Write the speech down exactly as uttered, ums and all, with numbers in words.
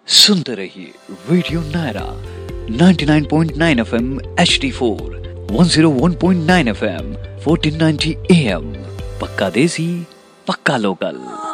सुनते रहिए radio Naira ninety nine point nine FM H D four, one O one point nine FM, fourteen ninety am. पक्का देसी, पक्का local.